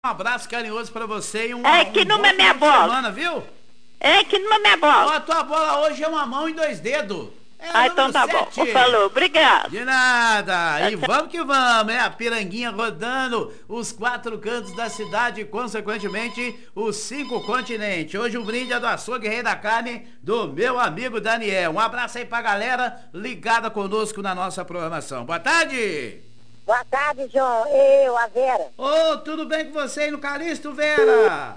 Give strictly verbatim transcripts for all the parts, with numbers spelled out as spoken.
Um abraço carinhoso pra você e um, É um que não bom é minha final de bola. semana, viu? É que não é minha Ó, bola. a tua bola hoje é uma mão e dois dedos. É a Ah, então número tá bom. sete. Falou, obrigado. De nada. E Tchau, vamos que vamos, é a piranguinha rodando os quatro cantos da cidade e, consequentemente, os cinco continentes. Hoje o brinde é do açougue Rei da Carne, do meu amigo Daniel. Um abraço aí pra galera ligada conosco na nossa programação. Boa tarde. Boa tarde, João. Eu, a Vera. Ô, oh, tudo bem com você aí no Calixto, Vera?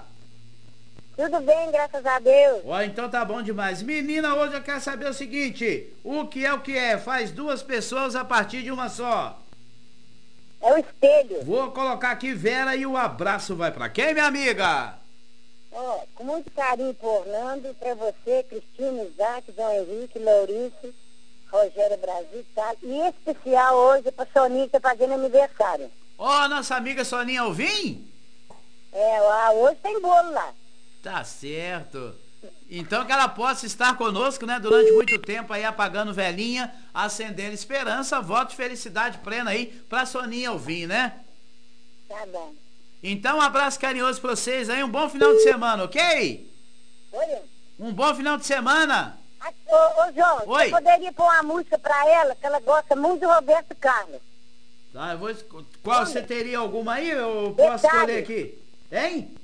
Tudo bem, graças a Deus. Ó, então tá bom demais. Menina, hoje eu quero saber o seguinte: o que é o que é? Faz duas pessoas a partir de uma só. É o espelho. Vou colocar aqui Vera e o abraço vai pra quem, minha amiga? Ó, com muito carinho por Orlando, pra você, Cristina, Isaac, João Henrique, Lourício, Rogério Brasil, tá? E especial hoje pra Soninha que tá fazendo aniversário. Ó, nossa amiga Soninha Alvim? É, lá, hoje tem bolo lá. Tá certo. Então que ela possa estar conosco, né, durante muito tempo aí, apagando velhinha, acendendo esperança, voto de felicidade plena aí pra Soninha Alvim, né? Tá bom. Então um abraço carinhoso pra vocês aí, um bom final de semana, ok? Oi, Um bom final de semana. ah, ô, ô, João, Oi. você poderia pôr uma música pra ela, que ela gosta muito do Roberto Carlos. Tá, eu vou esco- Qual Olha. você teria alguma aí? Eu posso Detalhe. escolher aqui. Hein?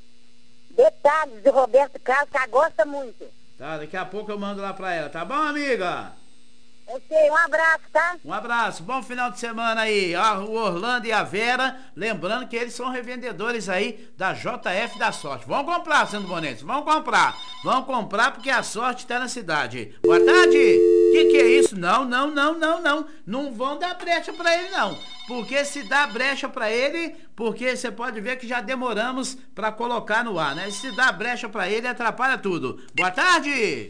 Detalhes do Roberto Carlos, que ela gosta muito. Tá, daqui a pouco eu mando lá pra ela, tá bom, amiga? Ok, um abraço, tá? Um abraço, bom final de semana aí. Ó, o Orlando e a Vera, lembrando que eles são revendedores aí da J F da Sorte. Vão comprar, Sandro Bonetes, vão comprar. Vão comprar porque a sorte tá na cidade. Boa tarde. Que que é isso? Não, não, não, não, não. Não vão dar brecha pra ele, não. Porque se dá brecha pra ele, porque você pode ver que já demoramos pra colocar no ar, né? Se dá brecha pra ele, atrapalha tudo. Boa tarde.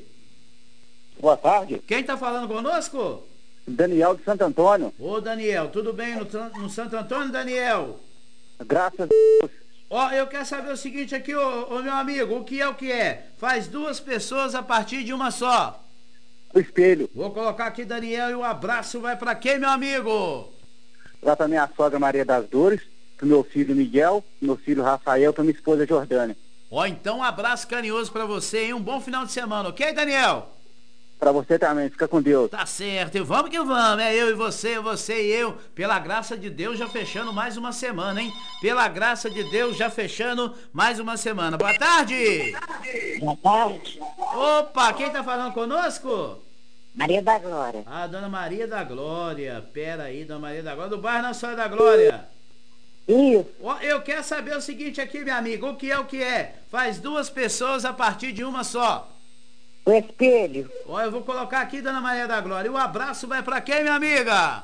Boa tarde, Quem tá falando conosco? Daniel de Santo Antônio. Ô Daniel, tudo bem no, Tran- no Santo Antônio, Daniel? Graças a Deus. Ó, eu quero saber o seguinte aqui, ô, ô meu amigo, o que é o que é? Faz duas pessoas a partir de uma só. O espelho. Vou colocar aqui, Daniel, e o abraço vai pra quem, meu amigo? Lá pra minha sogra Maria das Dores, pro meu filho Miguel, meu filho Rafael, pra minha esposa Jordânia. Ó, então um abraço carinhoso pra você e um bom final de semana, ok, Daniel? Pra você também, fica com Deus. Tá certo, e vamos que vamos, é eu e você, você e eu, pela graça de Deus já fechando mais uma semana, hein? Pela graça de Deus já fechando mais uma semana. Boa tarde! Boa tarde. Opa, quem tá falando conosco? Maria da Glória. Ah, Dona Maria da Glória. Pera aí, Dona Maria da Glória, do bairro Nossa Senhora da Glória. Isso. Ó, eu quero saber o seguinte aqui, minha amiga, o que é o que é? Faz duas pessoas a partir de uma só. O espelho. Ó, eu vou colocar aqui, Dona Maria da Glória. E o abraço vai pra quem, minha amiga?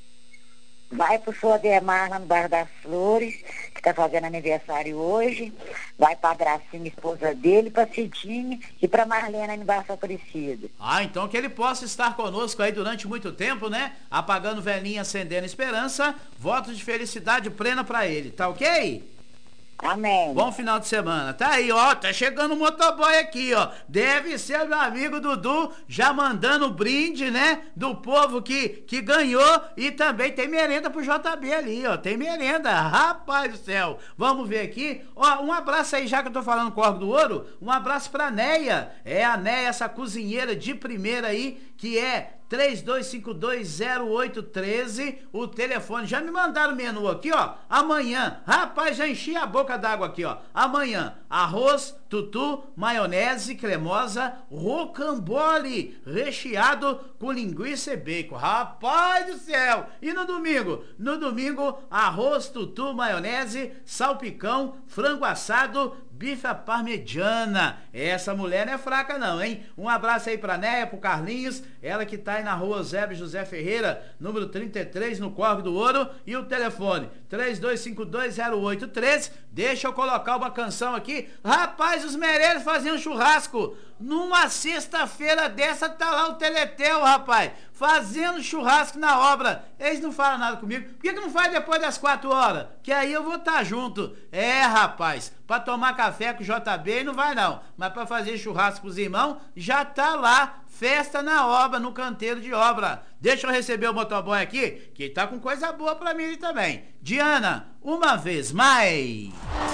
Vai pro seu Ademar lá no bairro das Flores, que tá fazendo aniversário hoje. Vai pra Gracinha, esposa dele, pra Cidinha e pra Marlena, aniversário Aparecida. Ah, então que ele possa estar conosco aí durante muito tempo, né? Apagando velhinha, acendendo esperança. Votos de felicidade plena pra ele, tá ok? Amém. Bom final de semana. Tá aí, ó. Tá chegando o motoboy aqui, ó. Deve ser meu amigo Dudu já mandando brinde, né? Do povo que, que ganhou. E também tem merenda pro J B ali, ó. Tem merenda. Rapaz do céu. Vamos ver aqui. Ó, um abraço aí, já que eu tô falando Corvo do Ouro. Um abraço pra Neia. É a Neia, essa cozinheira de primeira aí, que é três dois cinco dois zero oito um três, o telefone. Já me mandaram o menu aqui, ó. Amanhã, rapaz, já enchi a boca d'água aqui, ó. Amanhã, arroz, tutu, maionese cremosa, rocambole recheado com linguiça e bacon. Rapaz do céu! E no domingo? No domingo, arroz, tutu, maionese, salpicão, frango assado, bife à parmegiana. Essa mulher não é fraca não, hein? Um abraço aí pra Néia, pro Carlinhos, ela que tá aí na rua Eusébio José Ferreira, número trinta e três, no Corvo do Ouro, e o telefone três dois cinco dois zero oito um três. Deixa eu colocar uma canção aqui. Rapaz, os Meirelles faziam churrasco numa sexta-feira dessa, tá lá o Teletel, rapaz, fazendo churrasco na obra. Eles não falam nada comigo. Por que que não faz depois das quatro horas? Que aí eu vou estar junto. É, rapaz, pra tomar café com o J B não vai não. Mas pra fazer churrasco com os irmãos, já tá lá. Festa na obra, no canteiro de obra. Deixa eu receber o motoboy aqui, que tá com coisa boa pra mim também. Diana, uma vez mais.